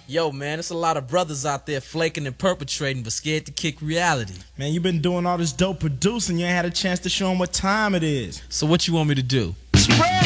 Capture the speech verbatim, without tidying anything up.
Yo, man, it's a lot of brothers out there flaking and perpetrating, but scared to kick reality. Man, you been doing all this dope producing. You ain't had a chance to show them what time it is. So what you want me to do?